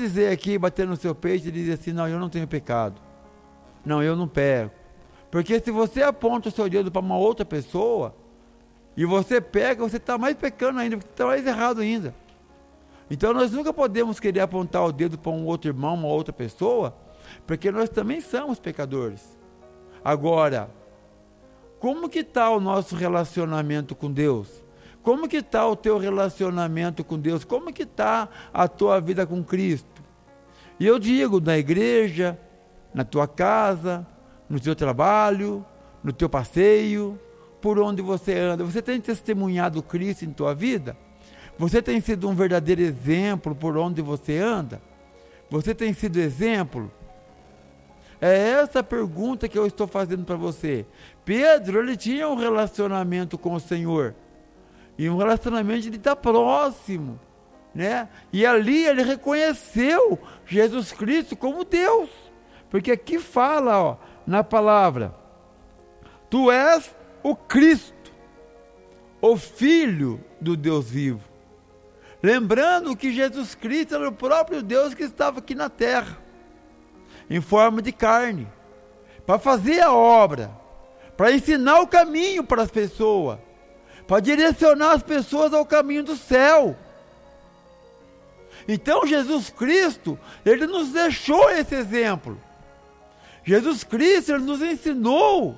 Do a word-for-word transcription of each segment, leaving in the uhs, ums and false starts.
dizer aqui, bater no seu peito e dizer assim, não, eu não tenho pecado. Não, eu não peco. Porque se você aponta o seu dedo para uma outra pessoa, e você pega, você está mais pecando ainda, porque está mais errado ainda. Então nós nunca podemos querer apontar o dedo para um outro irmão, uma outra pessoa, porque nós também somos pecadores. Agora, como que está o nosso relacionamento com Deus? Como que está o teu relacionamento com Deus? Como que está a tua vida com Cristo? E eu digo, na igreja, na tua casa, no teu trabalho, no teu passeio, por onde você anda. Você tem testemunhado Cristo em tua vida? Você tem sido um verdadeiro exemplo por onde você anda? Você tem sido exemplo? É essa a pergunta que eu estou fazendo para você. Pedro, ele tinha um relacionamento com o Senhor. E um relacionamento de estar próximo, né? E ali ele reconheceu Jesus Cristo como Deus. Porque aqui fala, ó, na palavra, tu és o Cristo, o Filho do Deus vivo. Lembrando que Jesus Cristo era o próprio Deus que estava aqui na terra, em forma de carne, para fazer a obra, para ensinar o caminho para as pessoas, para direcionar as pessoas ao caminho do céu. Então Jesus Cristo, ele nos deixou esse exemplo. Jesus Cristo, ele nos ensinou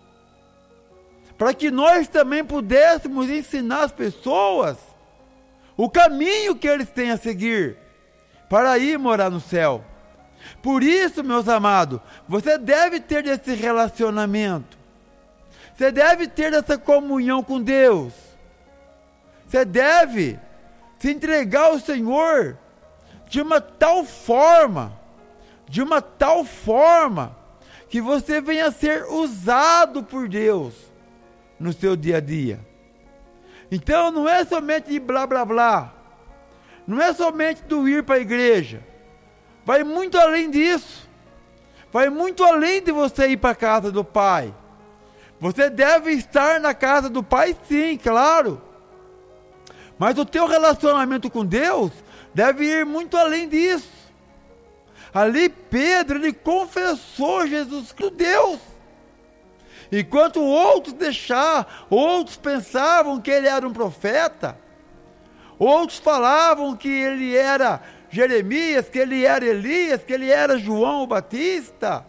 para que nós também pudéssemos ensinar as pessoas o caminho que eles têm a seguir para ir morar no céu. Por isso, meus amados, você deve ter esse relacionamento. Você deve ter essa comunhão com Deus. Você deve se entregar ao Senhor de uma tal forma, de uma tal forma, que você venha a ser usado por Deus no seu dia a dia. Então não é somente de blá blá blá, não é somente do ir para a igreja, vai muito além disso, vai muito além de você ir para a casa do Pai. Você deve estar na casa do Pai, sim, claro, mas o teu relacionamento com Deus deve ir muito além disso. Ali Pedro, ele confessou Jesus Cristo, Deus. Enquanto outros deixaram, outros pensavam que ele era um profeta, outros falavam que ele era Jeremias, que ele era Elias, que ele era João o Batista.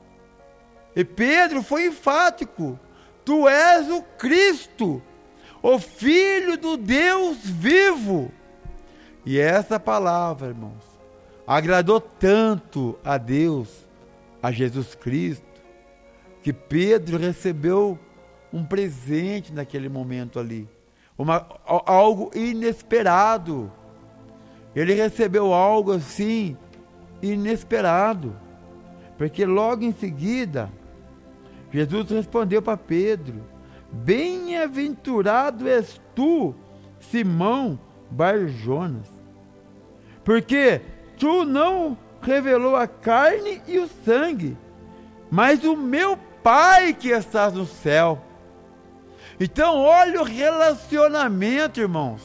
E Pedro foi enfático: tu és o Cristo, o Filho do Deus vivo. E essa palavra, irmãos, agradou tanto a Deus, a Jesus Cristo, que Pedro recebeu um presente naquele momento ali, uma, algo inesperado. Ele recebeu algo assim, inesperado, porque logo em seguida, Jesus respondeu para Pedro: bem-aventurado és tu, Simão Bar-Jonas, porque tu não revelou a carne e o sangue, mas o meu Pai que estás no céu. Então olha o relacionamento, irmãos,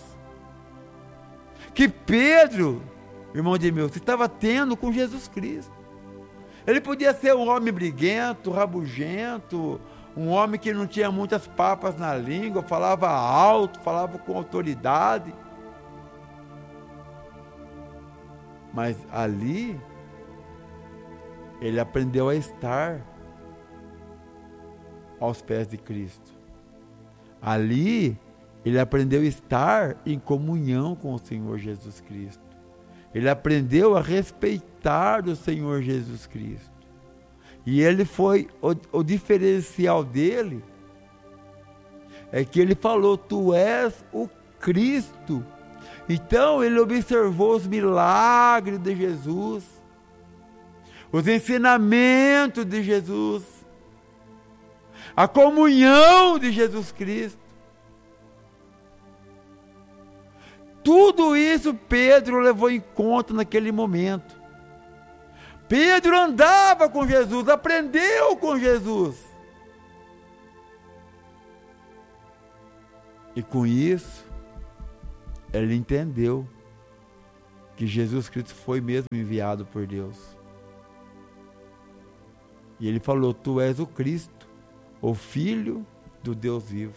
que Pedro, irmão de meu, estava tendo com Jesus Cristo. Ele podia ser um homem briguento, rabugento, um homem que não tinha muitas papas na língua, falava alto, falava com autoridade. Mas ali, ele aprendeu a estar aos pés de Cristo. Ali, ele aprendeu a estar em comunhão com o Senhor Jesus Cristo. Ele aprendeu a respeitar o Senhor Jesus Cristo. E ele foi, o, o diferencial dele, é que ele falou: tu és o Cristo. Então ele observou os milagres de Jesus, os ensinamentos de Jesus, a comunhão de Jesus Cristo. Tudo isso Pedro levou em conta naquele momento. Pedro andava com Jesus, aprendeu com Jesus. E com isso, ele entendeu que Jesus Cristo foi mesmo enviado por Deus. E ele falou: tu és o Cristo, o Filho do Deus vivo.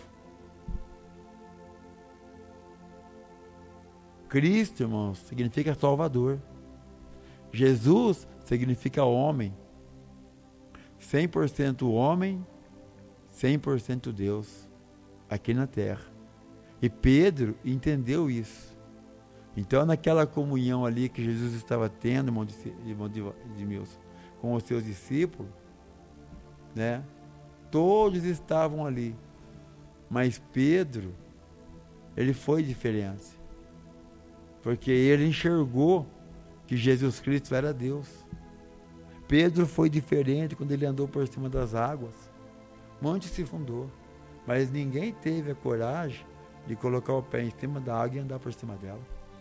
Cristo, irmãos, significa Salvador. Jesus significa homem. cem por cento homem, cem por cento Deus, aqui na terra. E Pedro entendeu isso. Então, naquela comunhão ali que Jesus estava tendo, irmão de, irmão de, de Milson, com os seus discípulos, né? Todos estavam ali. Mas Pedro, ele foi diferente. Porque ele enxergou que Jesus Cristo era Deus. Pedro foi diferente quando ele andou por cima das águas. O monte se fundou. Mas ninguém teve a coragem de colocar o pé em cima da água e andar por cima dela.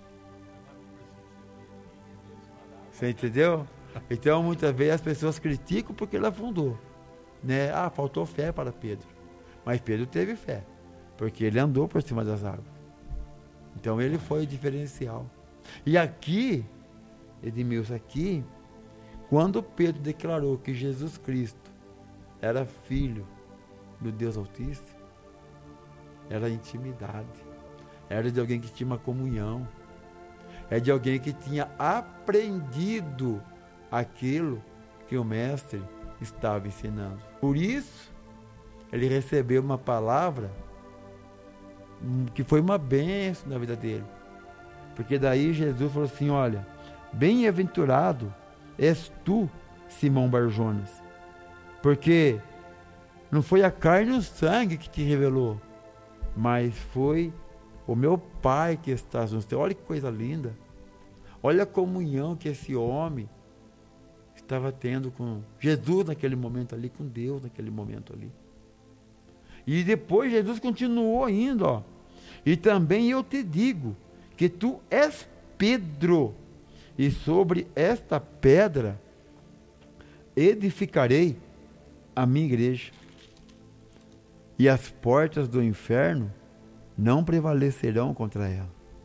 Você entendeu? Então, muitas vezes as pessoas criticam porque ele afundou. Né? Ah, faltou fé para Pedro. Mas Pedro teve fé, porque ele andou por cima das águas. Então, ele foi o diferencial. E aqui, Edmilson, aqui, quando Pedro declarou que Jesus Cristo era filho do Deus Altíssimo, era intimidade. Era de alguém que tinha uma comunhão. É de alguém que tinha aprendido aquilo que o mestre estava ensinando. Por isso, ele recebeu uma palavra que foi uma bênção na vida dele. Porque daí Jesus falou assim: olha, bem-aventurado és tu, Simão Barjonas, porque não foi a carne e o sangue que te revelou, mas foi o meu Pai que está no céu. Olha que coisa linda. Olha a comunhão que esse homem estava tendo com Jesus naquele momento ali, com Deus naquele momento ali. E depois Jesus continuou ainda, ó. E também eu te digo que tu és Pedro, e sobre esta pedra edificarei a minha igreja, e as portas do inferno não prevalecerão contra ela.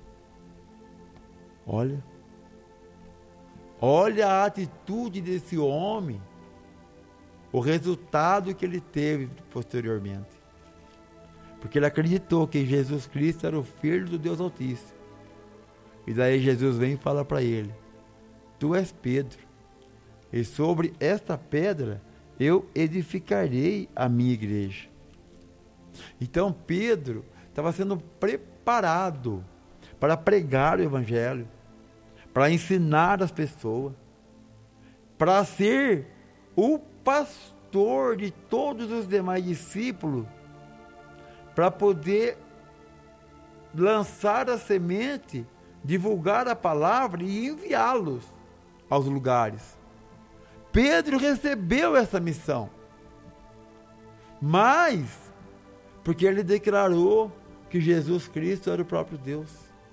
Olha, olha a atitude desse homem, o resultado que ele teve posteriormente. Porque ele acreditou que Jesus Cristo era o Filho do Deus Altíssimo. E daí Jesus vem e fala para ele: tu és Pedro, e sobre esta pedra eu edificarei a minha igreja. Então Pedro estava sendo preparado para pregar o Evangelho, para ensinar as pessoas, para ser o pastor de todos os demais discípulos, para poder lançar a semente, divulgar a palavra e enviá-los aos lugares. Pedro recebeu essa missão, mas porque ele declarou que Jesus Cristo era o próprio Deus.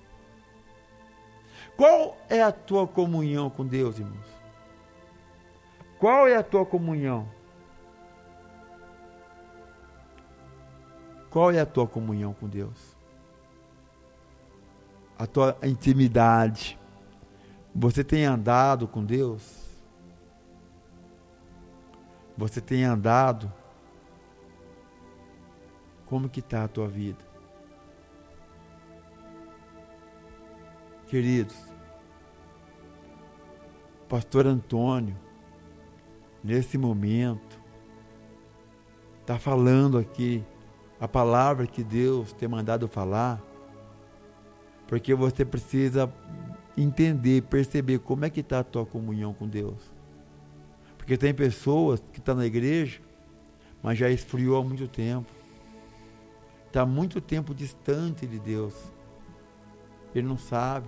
Qual é a tua comunhão com Deus, irmãos? Qual é a tua comunhão? Qual é a tua comunhão com Deus? A tua intimidade. Você tem andado com Deus? Você tem andado? Como que está a tua vida? Queridos, Pastor Antônio, nesse momento, está falando aqui a palavra que Deus tem mandado falar, porque você precisa entender, perceber como é que está a tua comunhão com Deus. Porque tem pessoas que estão na igreja, mas já esfriou há muito tempo. Está muito tempo distante de Deus. Ele não sabe.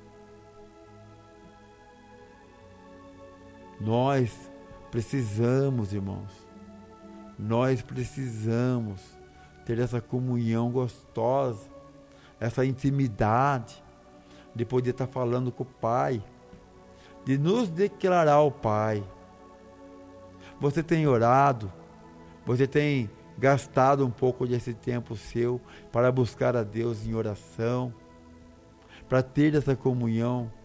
Nós precisamos, irmãos, nós precisamos ter essa comunhão gostosa, essa intimidade, de poder estar falando com o Pai, de nos declarar ao Pai. Você tem orado, você tem gastado um pouco desse tempo seu para buscar a Deus em oração, para ter essa comunhão